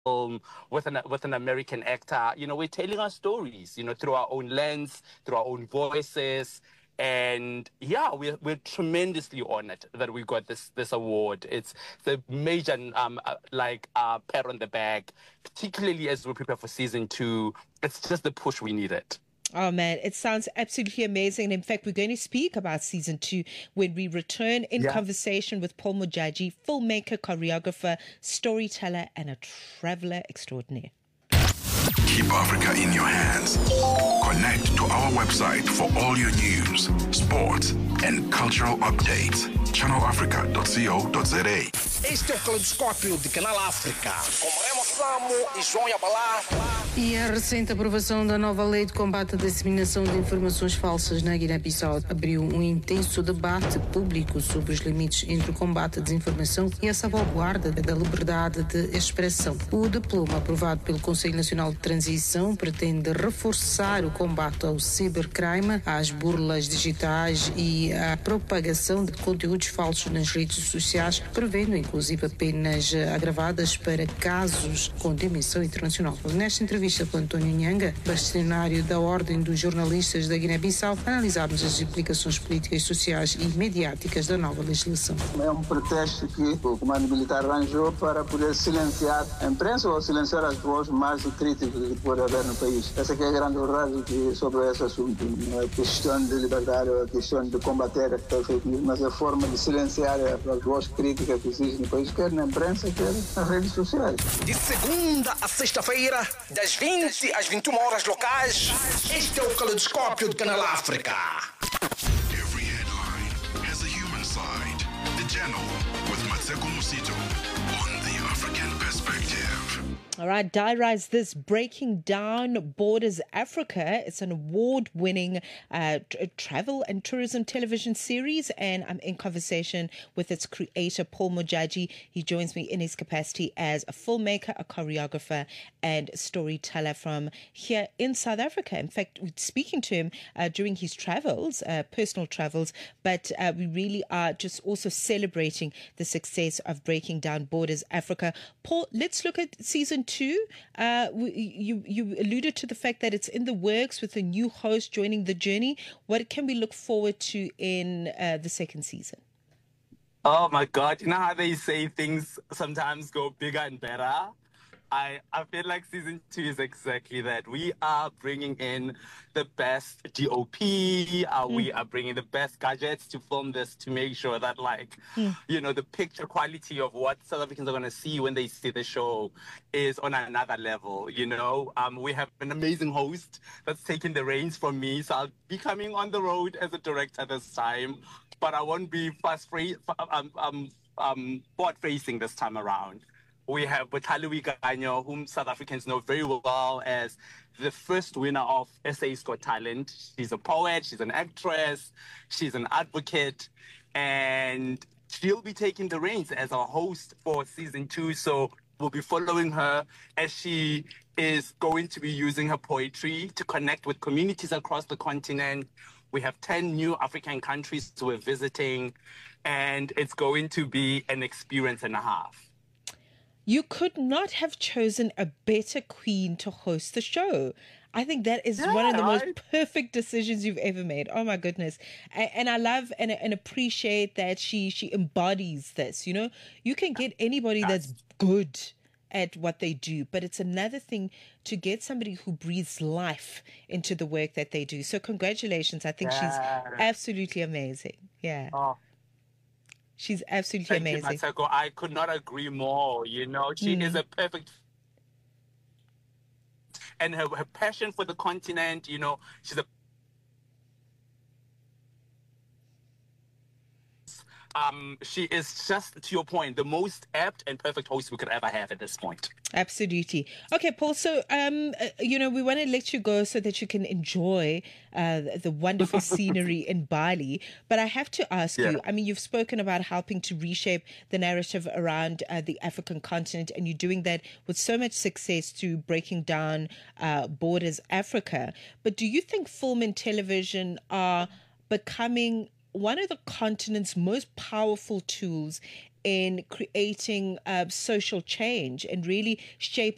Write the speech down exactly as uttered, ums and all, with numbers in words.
film with an with an American actor. You know, we're telling our stories, you know, through our own lens, through our own voices. And yeah, we're we're tremendously honored that we got this this award. It's the major um uh, like uh pat on the back, particularly as we prepare for season two. It's just the push we needed. Oh man, it sounds absolutely amazing. In fact, we're going to speak about season two when we return in Yeah. conversation with Paul Modjadji, filmmaker, choreographer, storyteller, and a traveler extraordinaire. Keep Africa in your hands. Connect to our website for all your news, sports, and cultural updates. channel africa dot co dot za. Este é o Caleidoscópio de Canal África, com Remo Samo e João Yabalá. E a recente aprovação da nova lei de combate à disseminação de informações falsas na Guiné-Bissau abriu um intenso debate público sobre os limites entre o combate à desinformação e a salvaguarda da liberdade de expressão. O diploma aprovado pelo Conselho Nacional de Transição pretende reforçar o combate ao cibercrime, às burlas digitais e à propagação de conteúdos falsos nas redes sociais, prevendo inclusive penas agravadas para casos com dimensão internacional. Nesta entrevista com António Nhanga, bastonário da Ordem dos Jornalistas da Guiné-Bissau, analisámos as implicações políticas, sociais e mediáticas da nova legislação. É um pretexto que o comando militar arranjou para poder silenciar a imprensa ou silenciar as vozes mais críticas que pode haver no país. Essa que é a grande verdade que, sobre esse assunto. Não é questão de liberdade, é questão de combater a fake news, mas é a forma de silenciar as vozes críticas que existem no país, quer na imprensa, quer nas redes sociais. De segunda a sexta-feira, das vinte às vinte e uma horas locais, este é o Caleidoscópio de Canal África. Every headline has a human side. The Channel with Matseko Musito on the African Perspective. All right, Diarize This, Breaking Down Borders Africa. It's an award-winning uh, t- travel and tourism television series, and I'm in conversation with its creator, Paul Modjadji. He joins me in his capacity as a filmmaker, a choreographer, and storyteller from here in South Africa. In fact, we're speaking to him uh, during his travels, uh, personal travels, but uh, we really are just also celebrating the success of Breaking Down Borders Africa. Paul, let's look at season two. Uh, you you alluded to the fact that it's in the works with a new host joining the journey. What can we look forward to in uh, the second season? Oh my God! You know how they say things sometimes go bigger and better? I, I feel like season two is exactly that. We are bringing in the best D O P. Uh, mm. We are bringing the best gadgets to film this to make sure that, like, mm. you know, the picture quality of what South Africans are going to see when they see the show is on another level, you know. Um, we have an amazing host that's taking the reins from me. So I'll be coming on the road as a director this time. But I won't be fast free, um, um, um, forward-facing this time around. We have Botaliwi Ganyo, whom South Africans know very well as the first winner of S A's Got Talent. She's a poet, she's an actress, she's an advocate, and she'll be taking the reins as our host for season two. So we'll be following her as she is going to be using her poetry to connect with communities across the continent. We have ten new African countries we're visiting, and it's going to be an experience and a half. You could not have chosen a better queen to host the show. I think that is yeah, one of the right? most perfect decisions you've ever made. Oh my goodness. And, and I love and, and appreciate that she she embodies this. You know, you can get anybody that's good at what they do, but it's another thing to get somebody who breathes life into the work that they do. So congratulations. I think yeah. she's absolutely amazing. Yeah. Oh. She's absolutely Thank amazing. You, Matseko. I could not agree more. You know, she mm. is a perfect, and her, her passion for the continent. You know, she's a. Um, she is just, to your point, the most apt and perfect host we could ever have at this point. Absolutely. Okay, Paul, so, um, uh, you know, we want to let you go so that you can enjoy uh, the wonderful scenery in Bali. But I have to ask yeah. you, I mean, you've spoken about helping to reshape the narrative around uh, the African continent, and you're doing that with so much success through Breaking Down uh, Borders Africa. But do you think film and television are becoming one of the continent's most powerful tools in creating uh, social change and really shaping